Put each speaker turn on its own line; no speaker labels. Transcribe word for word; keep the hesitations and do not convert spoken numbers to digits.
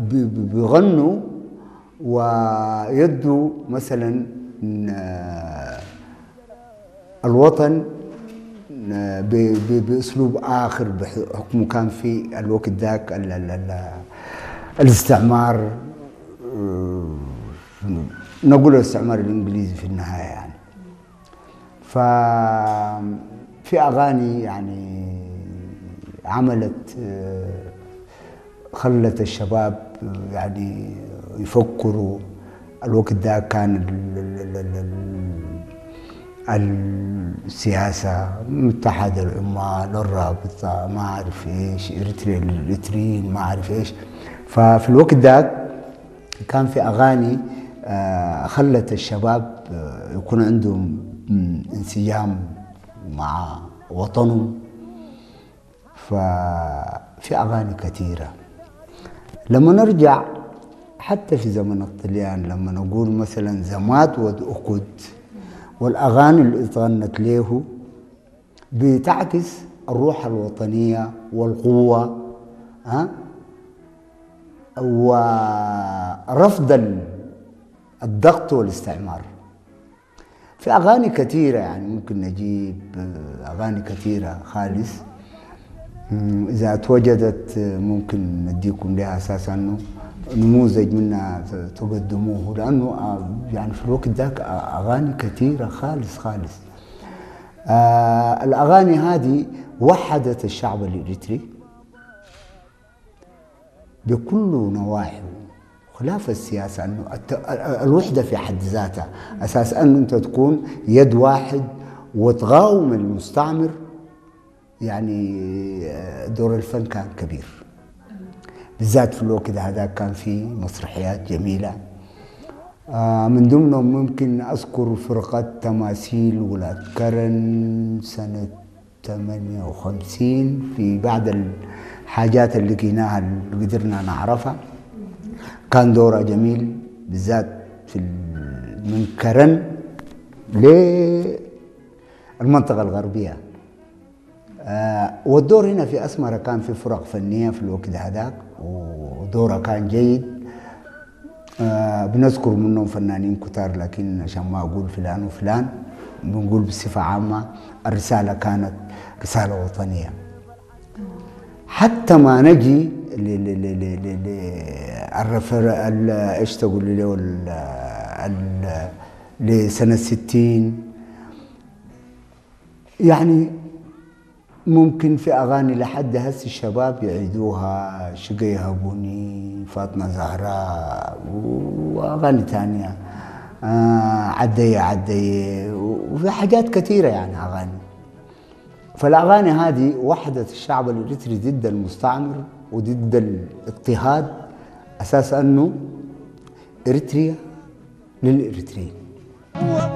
بيغنوا ويدوا مثلا الوطن باسلوب اخر، بحكم كان في الوقت ذاك الاستعمار، نقول الاستعمار الانجليزي في النهايه يعني. ففي اغاني يعني عملت خلت الشباب يعني يفكروا. الوقت ده كان السياسة، اتحاد العمال، الرابطة، ما أعرف إيش، إريتريا للإريتريين، ما أعرف إيش. ففي الوقت ده كان في أغاني خلت الشباب يكون عندهم انسجام مع وطنهم. ففي أغاني كثيرة. لما نرجع حتى في زمن الطليان، لما نقول مثلا زمات وأكد، والأغاني اللي اتغنت له بتعكس الروح الوطنية والقوة، ها، ورفض الضغط والاستعمار. في أغاني كثيرة يعني ممكن نجيب أغاني كثيرة خالص، إذا توجدت ممكن نديكم لها أساسا نموذج منها تقدموه، لأنه يعني في الوقت ذاك أغاني كثيرة خالص خالص. آه الأغاني هذه وحدت الشعب الإريتري بكل نواحي، خلاف السياسة. أنه الوحدة في حد ذاتها أساس أن أنت تكون يد واحد وتقاوم المستعمر. يعني دور الفن كان كبير، بالذات في الوقت هذا. كان في مسرحيات جميلة، من ضمنهم ممكن أذكر فرقة تماثيل ولاد كرن سنة ثمانية وخمسين. في بعض الحاجات اللي لقيناها اللي قدرنا نعرفها كان دورها جميل، بالذات في من كرن للمنطقة الغربية. آه والدور هنا في أسمرة كان في فرق فنية في الوقت هذاك، ودورها كان جيد. آه بنذكر منهم فنانين كتار، لكن عشان ما أقول فلان وفلان بنقول بصفة عامة الرسالة كانت رسالة وطنية. حتى ما نجي ايش تقول لي لسنة ستين، يعني ممكن في أغاني لحد هسه الشباب يعيدوها، شقي يهبوني، فاطمة زهراء، وأغاني تانية، آه عدي عدي، وفي حاجات كثيرة يعني أغاني. فالأغاني هذه وحدت الشعب الإريتري ضد المستعمر وضد الاضطهاد، أساس أنه إريتريا للإريتريين.